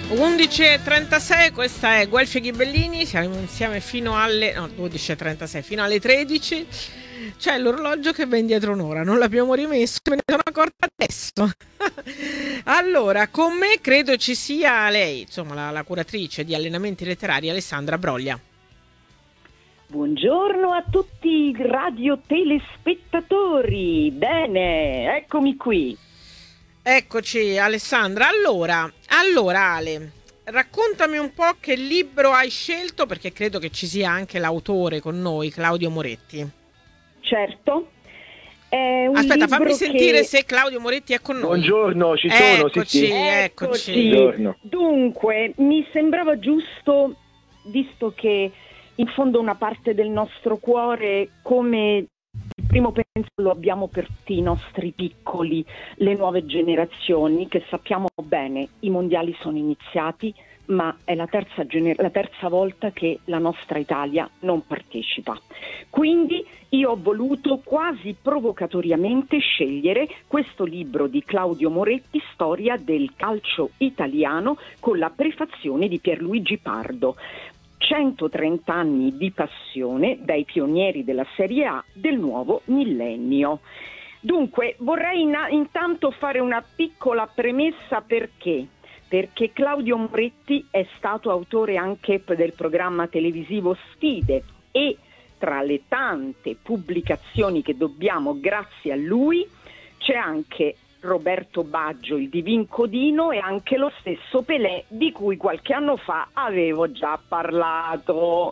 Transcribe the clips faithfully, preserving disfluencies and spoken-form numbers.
undici e trentasei, questa è Guelfi e Ghibellini, siamo insieme fino alle no, dodici e trentasei, fino alle tredici. C'è l'orologio che va indietro un'ora, non l'abbiamo rimesso, me ne sono accorta adesso. Allora, con me credo ci sia lei, insomma, la, la curatrice di allenamenti letterari, Alessandra Broglia. Buongiorno a tutti i radiotelespettatori. Bene, eccomi qui. Eccoci Alessandra. Allora, allora Ale, raccontami un po' che libro hai scelto, perché credo che ci sia anche l'autore con noi, Claudio Moretti. Certo. È un Aspetta, libro fammi sentire che... se Claudio Moretti è con noi. Buongiorno, ci sono, eccoci, sì, sì. eccoci. Buongiorno. Dunque, mi sembrava giusto, visto che in fondo una parte del nostro cuore, come il primo penso lo abbiamo per tutti i nostri piccoli, le nuove generazioni, che sappiamo bene, i mondiali sono iniziati, ma è la terza, gener- la terza volta che la nostra Italia non partecipa. Quindi io ho voluto quasi provocatoriamente scegliere questo libro di Claudio Moretti, Storia del calcio italiano, con la prefazione di Pierluigi Pardo. centotrenta anni di passione dai pionieri della Serie A del nuovo millennio. Dunque vorrei in- intanto fare una piccola premessa perché perché Claudio Moretti è stato autore anche del programma televisivo Sfide e tra le tante pubblicazioni che dobbiamo grazie a lui c'è anche Roberto Baggio, il Divin Codino, e anche lo stesso Pelé di cui qualche anno fa avevo già parlato.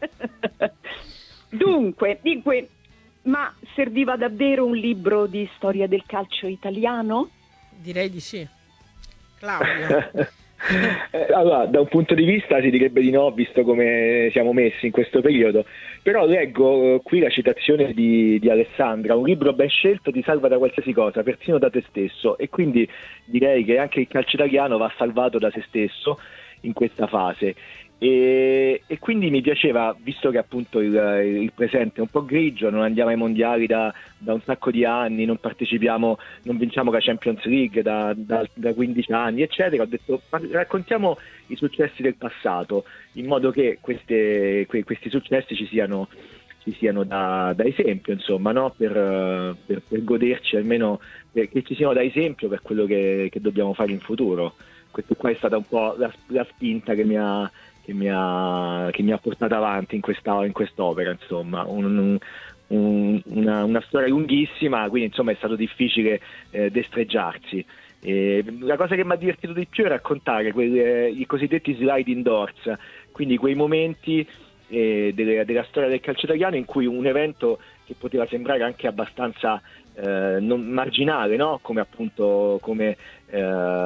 Dunque, dunque, ma serviva davvero un libro di storia del calcio italiano? Direi di sì. Claudio. Allora, da un punto di vista si direbbe di no, visto come siamo messi in questo periodo, però leggo eh, qui la citazione di, di Alessandra: un libro ben scelto ti salva da qualsiasi cosa, persino da te stesso, e quindi direi che anche il calcio italiano va salvato da se stesso in questa fase. E, e quindi mi piaceva, visto che appunto il, il presente è un po' grigio, non andiamo ai mondiali da, da un sacco di anni, non partecipiamo, non vinciamo la Champions League da, da, da quindici anni, eccetera, ho detto raccontiamo i successi del passato, in modo che queste, que, questi successi ci siano, ci siano da, da esempio, insomma, no? per, per, per goderci, almeno per, che ci siano da esempio per quello che, che dobbiamo fare in futuro. Questo qua è stata un po' la, la spinta che mi ha Che mi, ha, che mi ha portato avanti in, questa, in quest'opera, insomma, un, un, una, una storia lunghissima, quindi insomma è stato difficile eh, destreggiarsi. E la cosa che mi ha divertito di più è raccontare quelle, i cosiddetti slide indoors, quindi quei momenti eh, delle, della storia del calcio italiano in cui un evento che poteva sembrare anche abbastanza eh, non marginale, no? Come appunto come eh,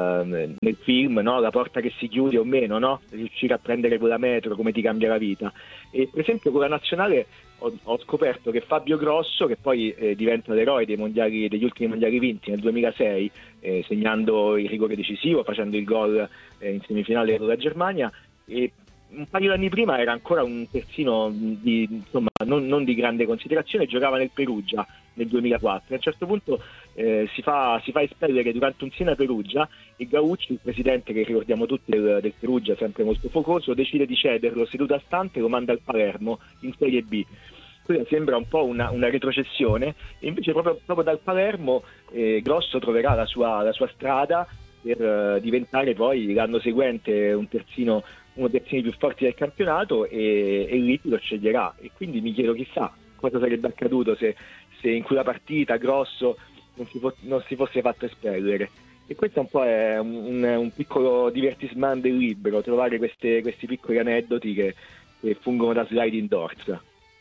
nel film, no? La porta che si chiude o meno, no? Riuscire a prendere quella metro, come ti cambia la vita. E per esempio con la nazionale ho, ho scoperto che Fabio Grosso, che poi eh, diventa l'eroe dei mondiali, degli ultimi mondiali vinti nel duemilasei, eh, segnando il rigore decisivo, facendo il gol eh, in semifinale con la Germania, e un paio di anni prima era ancora un terzino di, insomma, non, non di grande considerazione, giocava nel Perugia nel duemilaquattro. A un certo punto eh, si, fa, si fa espellere durante un Siena Perugia e Gaucci, il presidente che ricordiamo tutti del, del Perugia, sempre molto focoso, decide di cederlo seduto a stante e lo manda al Palermo in Serie B. Quella sembra un po' una, una retrocessione, e invece proprio, proprio dal Palermo eh, Grosso troverà la sua, la sua strada per uh, diventare poi l'anno seguente un terzino, uno dei terzini più forti del campionato, e, e lì lo sceglierà. E quindi mi chiedo chissà cosa sarebbe accaduto se, se in quella partita Grosso non si, fo- non si fosse fatto espellere. E questo un po' è un, un, un piccolo divertissement del libro, trovare queste, questi piccoli aneddoti che, che fungono da slide indoors.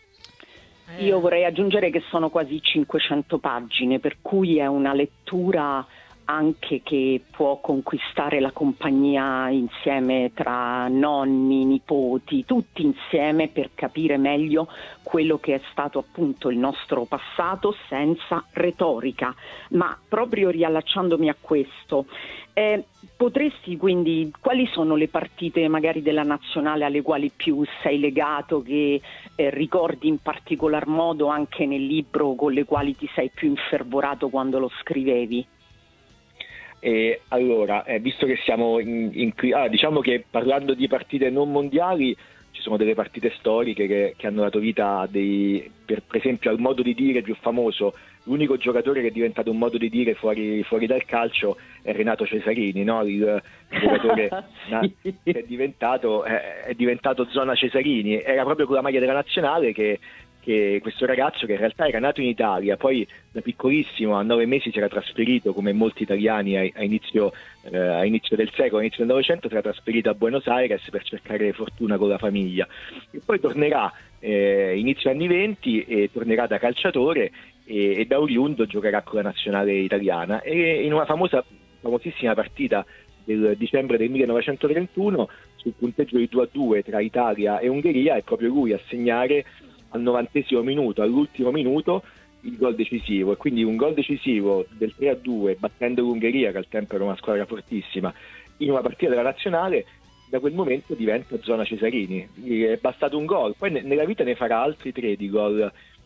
Io vorrei aggiungere che sono quasi cinquecento pagine, per cui è una lettura anche che può conquistare la compagnia insieme tra nonni, nipoti, tutti insieme, per capire meglio quello che è stato appunto il nostro passato senza retorica. Ma proprio riallacciandomi a questo, eh, potresti quindi, quali sono le partite magari della nazionale alle quali più sei legato, che eh, ricordi in particolar modo anche nel libro, con le quali ti sei più infervorato quando lo scrivevi? E allora, eh, visto che siamo in, in ah, diciamo che parlando di partite non mondiali, ci sono delle partite storiche che, che hanno dato vita a dei, per, per esempio al modo di dire più famoso. L'unico giocatore che è diventato un modo di dire fuori, fuori dal calcio è Renato Cesarini, no? il, il giocatore sì. che è diventato, è, è diventato zona Cesarini. Era proprio con la maglia della nazionale che, che questo ragazzo, che in realtà era nato in Italia, poi da piccolissimo a nove mesi si era trasferito, come molti italiani a, a, inizio, eh, a inizio del secolo, a inizio del Novecento, si era trasferito a Buenos Aires per cercare fortuna con la famiglia. E poi tornerà eh, inizio anni venti e tornerà da calciatore e, e da oriundo giocherà con la nazionale italiana. E in una famosa, famosissima partita del dicembre del millenovecentotrentuno, sul punteggio di due a due tra Italia e Ungheria, è proprio lui a segnare al novantesimo minuto, all'ultimo minuto, il gol decisivo. E quindi un gol decisivo del tre a due, battendo l'Ungheria, che al tempo era una squadra fortissima, in una partita della nazionale, da quel momento diventa zona Cesarini. È bastato un gol, poi nella vita ne farà altri tre di gol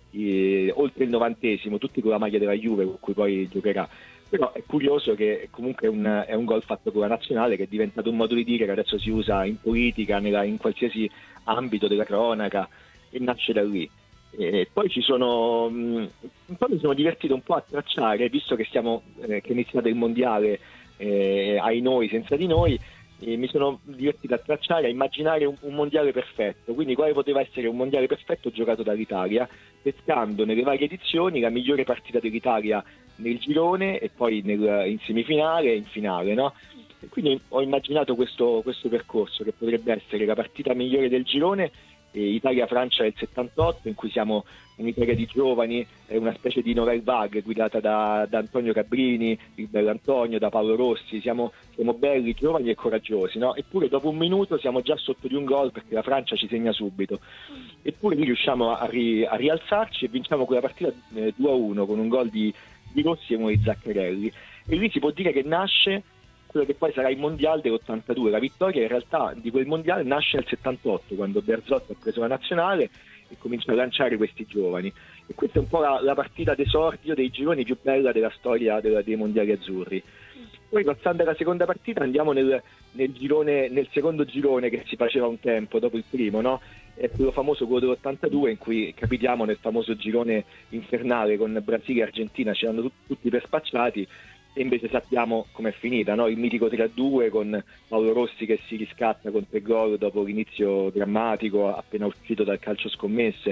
eh, oltre il novantesimo, tutti con la maglia della Juve, con cui poi giocherà. Però è curioso che comunque è un, è un gol fatto con la nazionale, che è diventato un modo di dire che adesso si usa in politica, nella, in qualsiasi ambito della cronaca, e nasce da lì. E poi ci sono mh, poi mi sono divertito un po' a tracciare, visto che stiamo eh, che è iniziato il mondiale eh, ai noi senza di noi, e mi sono divertito a tracciare, a immaginare un, un mondiale perfetto, quindi quale poteva essere un mondiale perfetto giocato dall'Italia, pescando nelle varie edizioni la migliore partita dell'Italia nel girone e poi nel, in semifinale e in finale, no? E quindi ho immaginato questo, questo percorso, che potrebbe essere la partita migliore del girone, Italia-Francia del settantotto, in cui siamo un'Italia di giovani, una specie di nouvelle vague guidata da, da Antonio Cabrini, il bell'Antonio, da Paolo Rossi. Siamo, siamo belli, giovani e coraggiosi, no? Eppure dopo un minuto siamo già sotto di un gol, perché la Francia ci segna subito. Eppure lì riusciamo a, ri, a rialzarci e vinciamo quella partita eh, due a uno con un gol di, di Rossi e uno di Zaccarelli. E lì si può dire che nasce quello che poi sarà il mondiale dell'ottantadue. La vittoria in realtà di quel mondiale nasce nel settantotto, quando Bearzot ha preso la nazionale e comincia a lanciare questi giovani. E questa è un po' la, la partita d'esordio dei gironi più bella della storia della, dei mondiali azzurri. Poi, passando alla seconda partita, andiamo nel, nel, girone, nel secondo girone che si faceva un tempo dopo il primo, no? È quello famoso, quello dell'ottantadue, in cui capitiamo nel famoso girone infernale con Brasile e Argentina, ci hanno tut- tutti per spacciati. E invece sappiamo com'è finita, no? Il mitico tre a due con Paolo Rossi che si riscatta con tre gol dopo l'inizio drammatico, appena uscito dal calcio scommesse.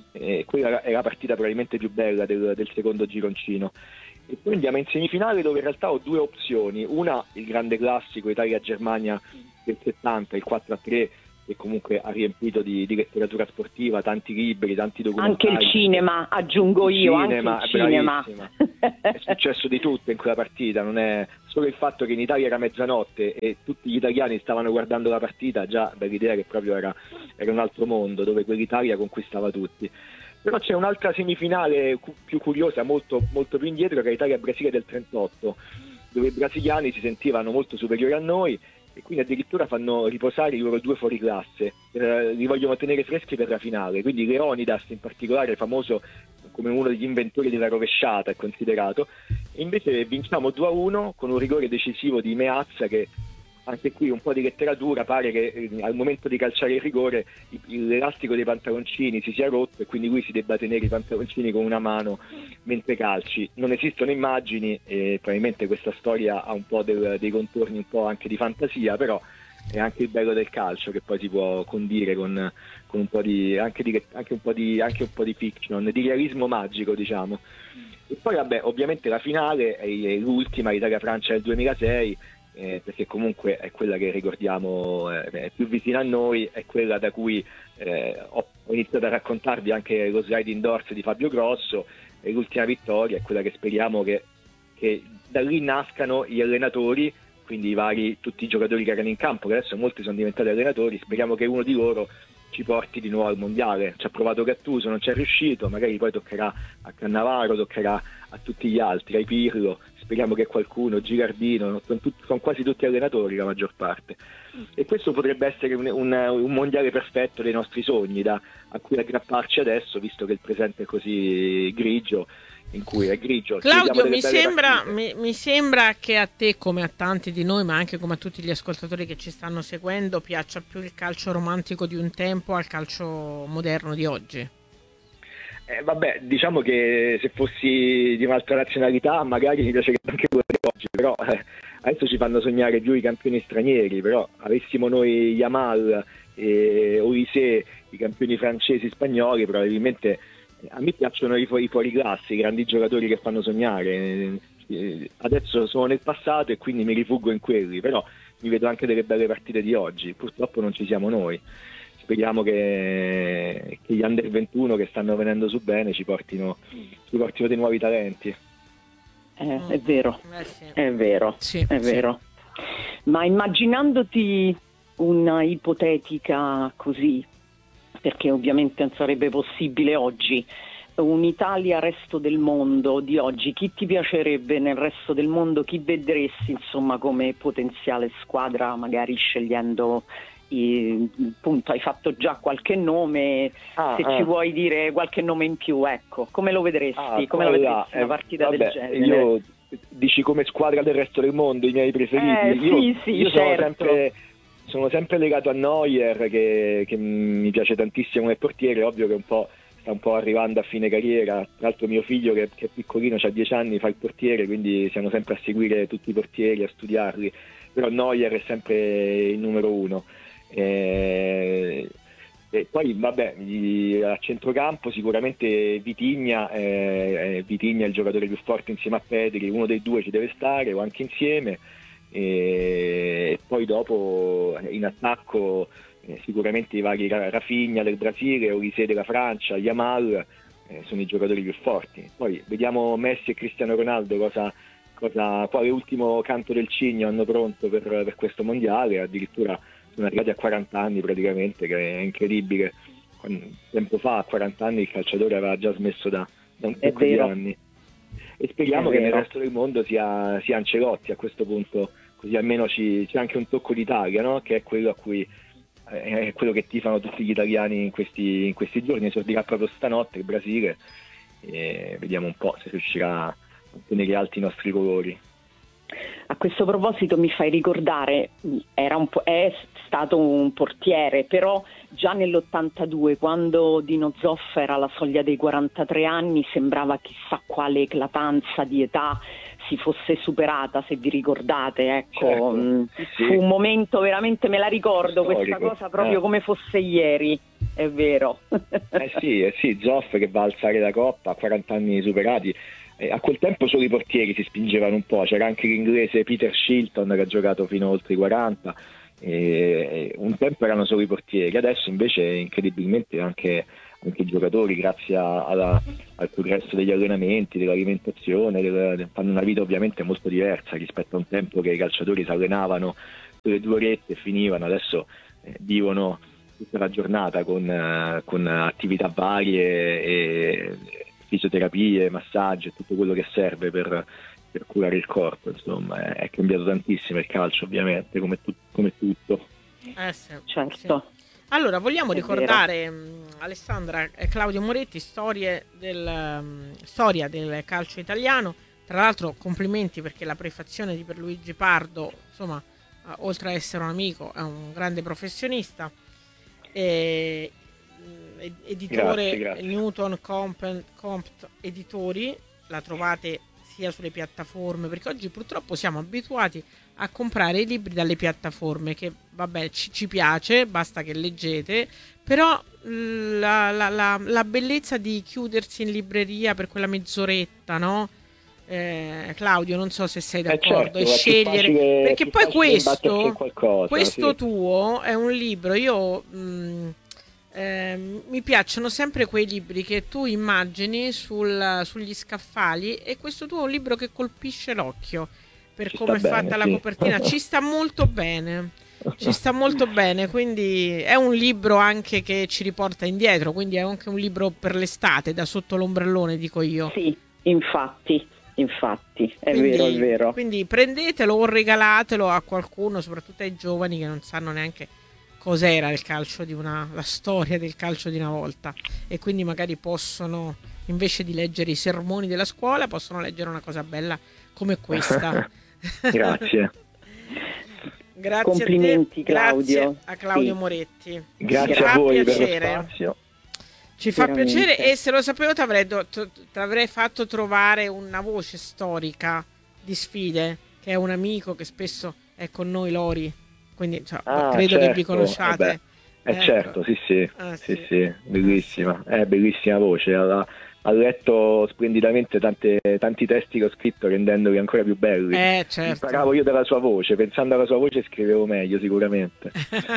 E quella è la partita probabilmente più bella del, del secondo gironcino. E poi andiamo in semifinale, dove in realtà ho due opzioni. Una, il grande classico Italia-Germania del settanta, il quattro a tre, che comunque ha riempito di, di letteratura sportiva, tanti libri, tanti documentari. Anche il cinema, aggiungo io, il cinema, anche il cinema. È successo di tutto in quella partita, non è solo il fatto che in Italia era mezzanotte e tutti gli italiani stavano guardando la partita, già dall'idea che proprio era, era un altro mondo, dove quell'Italia conquistava tutti. Però c'è un'altra semifinale cu- più curiosa, molto, molto più indietro, che è Italia-Brasile del trentotto, dove i brasiliani si sentivano molto superiori a noi, e quindi addirittura fanno riposare i loro due fuoriclasse, eh, li vogliono tenere freschi per la finale. Quindi Leonidas in particolare, famoso come uno degli inventori della rovesciata, è considerato, e invece vinciamo due a uno con un rigore decisivo di Meazza, che anche qui un po' di letteratura, pare che eh, al momento di calciare il rigore il, l'elastico dei pantaloncini si sia rotto e quindi lui si debba tenere i pantaloncini con una mano mentre calci. Non esistono immagini e probabilmente questa storia ha un po' del, dei contorni un po' anche di fantasia, però è anche il bello del calcio, che poi si può condire con, con un po' di anche, di anche un po' di anche un po' di fiction, di realismo magico, diciamo. E poi vabbè, ovviamente la finale è l'ultima, l'Italia-Francia del duemilasei, Eh, perché comunque è quella che ricordiamo, eh, è più vicina a noi, è quella da cui eh, ho, ho iniziato a raccontarvi anche lo sliding doors di Fabio Grosso, e l'ultima vittoria è quella che speriamo che, che da lì nascano gli allenatori, quindi i vari, tutti i giocatori che erano in campo, che adesso molti sono diventati allenatori. Speriamo che uno di loro ci porti di nuovo al mondiale. Ci ha provato Gattuso, non ci è riuscito, magari poi toccherà a Cannavaro, toccherà a tutti gli altri, ai Pirlo, speriamo che qualcuno, Girardino, sono, tutti, sono quasi tutti allenatori la maggior parte, e questo potrebbe essere un, un, un mondiale perfetto dei nostri sogni da, a cui aggrapparci adesso, visto che il presente è così grigio, in cui è grigio. Claudio, mi sembra, mi, mi sembra che a te, come a tanti di noi, ma anche come a tutti gli ascoltatori che ci stanno seguendo, piaccia più il calcio romantico di un tempo al calcio moderno di oggi. Eh, vabbè, diciamo che se fossi di un'altra nazionalità magari mi piacerebbe anche quello di oggi, però eh, adesso ci fanno sognare più i campioni stranieri, però avessimo noi Yamal e Olise, i campioni francesi, spagnoli, probabilmente a me piacciono i, fu- i fuoriclasse, i grandi giocatori che fanno sognare. Eh, adesso sono nel passato e quindi mi rifuggo in quelli, però mi vedo anche delle belle partite di oggi, purtroppo non ci siamo noi. Speriamo che, che gli under ventuno che stanno venendo su bene ci portino, ci portino dei nuovi talenti. Eh, è vero, eh sì. è vero, sì, è sì. vero. Ma immaginandoti una ipotetica così, perché ovviamente non sarebbe possibile oggi, un'Italia resto del mondo di oggi, chi ti piacerebbe nel resto del mondo, chi vedresti insomma come potenziale squadra, magari scegliendo, i, appunto hai fatto già qualche nome, ah, se ah. ci vuoi dire qualche nome in più, ecco, come lo vedresti, Ah, come la vedresti eh, una partita vabbè, del genere? Io, dici come squadra del resto del mondo, i miei preferiti? Eh, io sì, sì, io sono certo. sempre... Sono sempre legato a Neuer, che, che mi piace tantissimo come portiere, ovvio che un po' sta un po' arrivando a fine carriera. Tra l'altro mio figlio che, che è piccolino, ha dieci anni, fa il portiere, quindi siamo sempre a seguire tutti i portieri, a studiarli, però Neuer è sempre il numero uno. E, e poi vabbè, a centrocampo sicuramente Vitinha, eh, Vitinha è il giocatore più forte insieme a Pedri, uno dei due ci deve stare o anche insieme. E poi dopo in attacco eh, sicuramente i vari Rafinha del Brasile, Olise della Francia, Yamal eh, sono i giocatori più forti. Poi vediamo Messi e Cristiano Ronaldo cosa, cosa, quale ultimo canto del cigno hanno pronto per, per questo mondiale. Addirittura sono arrivati a quaranta anni praticamente, che è incredibile. Tempo fa a quaranta anni il calciatore aveva già smesso da, da un po' di anni, e speriamo che nel resto del mondo sia, sia Ancelotti a questo punto, così almeno ci, c'è anche un tocco d'Italia, no? Che è quello a cui è quello che tifano tutti gli italiani in questi, in questi giorni. Esordirà proprio stanotte il Brasile e vediamo un po' se riuscirà a tenere alti i nostri colori. A questo proposito mi fai ricordare, era un po', è stato un portiere, però già nell'ottantadue, quando Dino Zoff era alla soglia dei quarantatré anni, sembrava chissà quale eclatanza di età si fosse superata, se vi ricordate, ecco. Certo, mh, sì. Fu un momento veramente, me la ricordo Storico. Questa cosa proprio eh. come fosse ieri, è vero. Eh sì, eh sì, Zoff che va a alzare la coppa a quaranta anni superati. Eh, a quel tempo solo i portieri si spingevano un po', c'era anche l'inglese Peter Shilton che ha giocato fino a oltre i quaranta, e un tempo erano solo i portieri, adesso invece incredibilmente anche, anche i giocatori, grazie a, alla, al progresso degli allenamenti, dell'alimentazione, del, fanno una vita ovviamente molto diversa rispetto a un tempo che i calciatori si allenavano quelle due orette e finivano. Adesso eh, vivono tutta la giornata con, eh, con attività varie e fisioterapie, massaggi e tutto quello che serve per, per curare il corpo. Insomma, è cambiato tantissimo il calcio, ovviamente, come, tu, come tutto. Eh sì, Certo. sì. Allora, vogliamo È ricordare mh, Alessandra e Claudio Moretti, storie del, um, storia del calcio italiano. Tra l'altro complimenti, perché la prefazione di Pierluigi Pardo, insomma, uh, oltre a essere un amico, è un grande professionista. E, editore Grazie, grazie. Newton Compt, Compt Editori, la trovate sia sulle piattaforme, perché oggi purtroppo siamo abituati a comprare i libri dalle piattaforme, che vabbè ci, ci piace, basta che leggete, però la, la, la, la bellezza di chiudersi in libreria per quella mezz'oretta, no? Eh, Claudio, non so se sei d'accordo, eh certo, e scegliere, facile, perché poi questo, qualcosa, questo sì. tuo è un libro, io mh, eh, mi piacciono sempre quei libri che tu immagini sul, sugli scaffali, e questo tuo è un libro che colpisce l'occhio per Ci come è sta fatta bene, la sì. copertina, ci sta molto bene, ci sta molto bene, quindi è un libro anche che ci riporta indietro, quindi è anche un libro per l'estate, da sotto l'ombrellone, dico io. Sì, infatti. infatti, è quindi, vero, è vero. Quindi prendetelo o regalatelo a qualcuno, soprattutto ai giovani che non sanno neanche cos'era il calcio di una, la storia del calcio di una volta, e quindi magari possono, invece di leggere i sermoni della scuola, possono leggere una cosa bella come questa. Grazie. Grazie. Complimenti, a te, Claudio. Grazie a Claudio sì. Moretti. Grazie Ci a fa voi piacere. per lo spazio. Ci fa Veramente. piacere, e se lo sapevo ti avrei, avrei fatto trovare una voce storica di Sfide, che è un amico che spesso è con noi, Lori, quindi cioè, Ah, credo certo. che vi conosciate. Eh, beh, eh ecco. certo, sì sì, Ah, sì, sì. sì, bellissima, è bellissima voce, ha, ha letto splendidamente tante, tanti testi che ho scritto, rendendoli ancora più belli. Eh, certo. Imparavo io dalla sua voce, pensando alla sua voce scrivevo meglio sicuramente.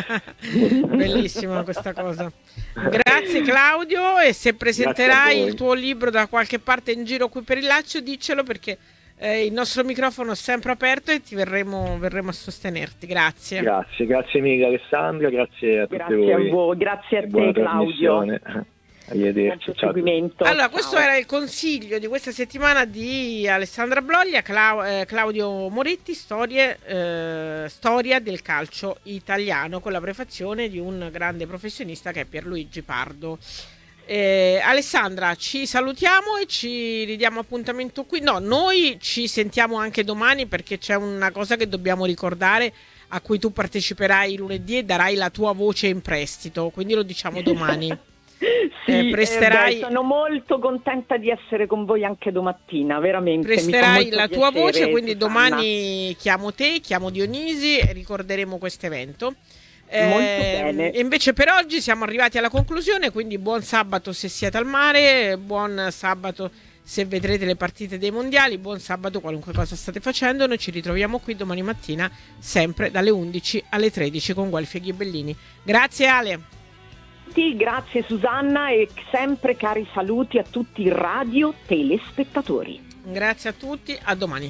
Bellissima questa cosa. Grazie Claudio, e se presenterai il tuo libro da qualche parte in giro qui per il Lazio, diccelo, perché eh, il nostro microfono è sempre aperto e ti verremo, verremo a sostenerti. Grazie. Grazie, grazie mille Alessandra, grazie a tutti Grazie voi. a voi, grazie a te Buona Claudio. trasmissione. Arrivederci. Buon proseguimento. Allora, questo Ciao. era il consiglio di questa settimana di Alessandra Bloglia, Clau- eh, Claudio Moretti, storie, eh, storia del calcio italiano, con la prefazione di un grande professionista che è Pierluigi Pardo. Eh, Alessandra, ci salutiamo e ci ridiamo appuntamento qui. No, noi ci sentiamo anche domani, perché c'è una cosa che dobbiamo ricordare, a cui tu parteciperai lunedì e darai la tua voce in prestito, quindi lo diciamo domani. Sì, eh, presterai, eh beh, sono molto contenta di essere con voi anche domattina, veramente. presterai mi fa molto la tua piacere, voce, quindi Susanna. domani chiamo te, chiamo Dionisi e ricorderemo questo evento. Molto Eh, bene. e invece per oggi siamo arrivati alla conclusione, quindi buon sabato se siete al mare, buon sabato se vedrete le partite dei mondiali, buon sabato qualunque cosa state facendo. Noi ci ritroviamo qui domani mattina, sempre dalle undici alle tredici, con Guelfi e Ghibellini. Grazie Ale. Sì, grazie Susanna, e sempre cari saluti a tutti i radio telespettatori. Grazie a tutti, a domani.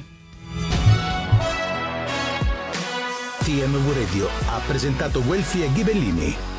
T M V Radio ha presentato Guelfi e Ghibellini.